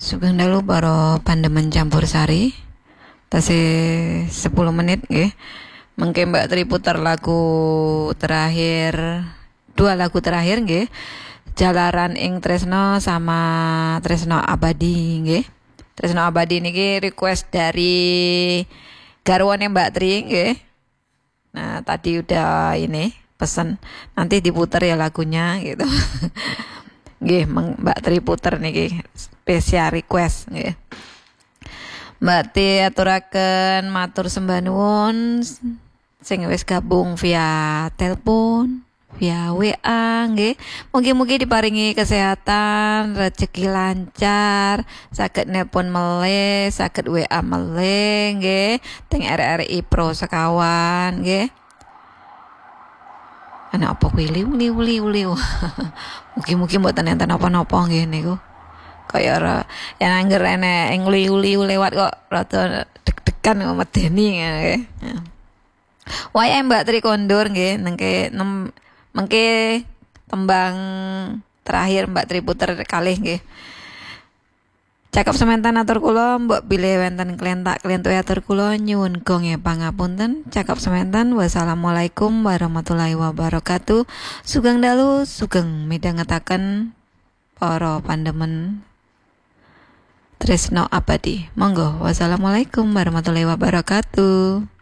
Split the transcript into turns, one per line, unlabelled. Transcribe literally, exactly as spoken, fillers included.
Sugeng dalu para pandemen campur sari. Tasih sepuluh menit nggih. Mengke Mbak Tri putar lagu terakhir, dua lagu terakhir nggih. Jalaran ing Tresno sama Tresno Abadi nggih. Tresno Abadi niki request dari garwane Mbak Tri nggih. Nah, tadi udah ini pesan nanti diputar ya lagunya gitu. Nggih, Mbak Tri puter niki spesial request nggih. Mbak Tri aturaken matur sembah nuwun sing wis gabung via telepon, via W A nggih. Mugi-mugi diparingi kesehatan, rezeki lancar, saged nelpon meleh, saged W A meleh nggih, teng R R I Pro sekawan nggih. Ana apa kuwi liu-liu-liu. Mugi-mugi mboten enten apa-napa nggih niku. Kaya ora yen angger enek ing liu-liu lewat kok rada deg-degan kok medeni nggih. Wayahe Mbak Tri kondur nggih nengke nem, mengke tembang terakhir Mbak Tri puter kalih nggih. Cakap sementan atur kula mbok bilih wenten klentak klentuk atur kula nyuwun gong pangapunten. Cakap sementan wassalamualaikum warahmatullahi wabarakatuh. Sugeng dalu sugeng midhangetaken para pandemen Tresno Abadi. Monggo wassalamualaikum warahmatullahi wabarakatuh.